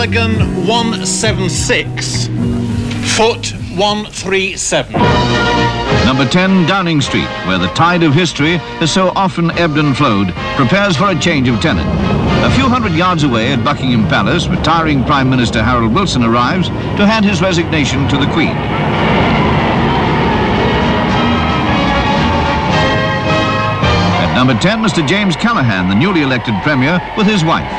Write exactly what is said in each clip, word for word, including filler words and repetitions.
Wagon one seven six, foot one three seven. Number ten, Downing Street, where the tide of history has so often ebbed and flowed, prepares for a change of tenant. A few hundred yards away at Buckingham Palace, retiring Prime Minister Harold Wilson arrives to hand his resignation to the Queen. At number ten, Mister James Callaghan, the newly elected Premier, with his wife.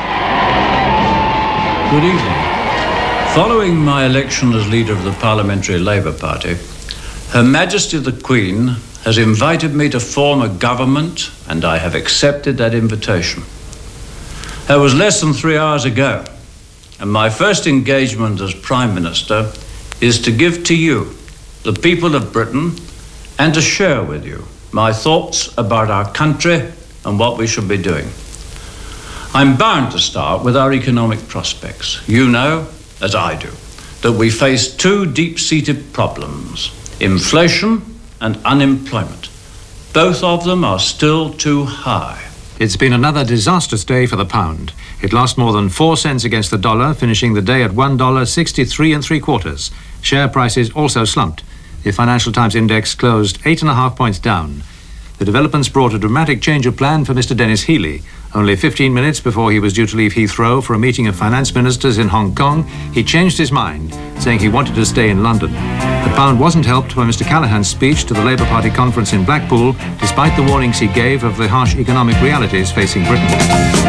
Good evening. Following my election as leader of the Parliamentary Labour Party, Her Majesty the Queen has invited me to form a government, and I have accepted that invitation. That was less than three hours ago, and my first engagement as Prime Minister is to give to you, the people of Britain, and to share with you my thoughts about our country and what we should be doing. I'm bound to start with our economic prospects. You know, as I do, that we face two deep-seated problems: inflation and unemployment. Both of them are still too high. It's been another disastrous day for the pound. It lost more than four cents against the dollar, finishing the day at one dollar sixty-three and three quarters. Share prices also slumped. The Financial Times index closed eight and a half points down. The developments brought a dramatic change of plan for Mister Dennis Healey. Only fifteen minutes before he was due to leave Heathrow for a meeting of finance ministers in Hong Kong, he changed his mind, saying he wanted to stay in London. The pound wasn't helped by Mister Callaghan's speech to the Labour Party conference in Blackpool, despite the warnings he gave of the harsh economic realities facing Britain.